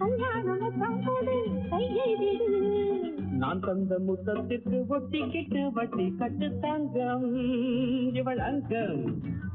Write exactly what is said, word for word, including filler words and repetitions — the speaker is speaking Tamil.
நான் தந்த முத்தத்திற்கு ஒட்டிக்கிட்டு வட்டி கட்டு தங்கம் இவள் அங்கம்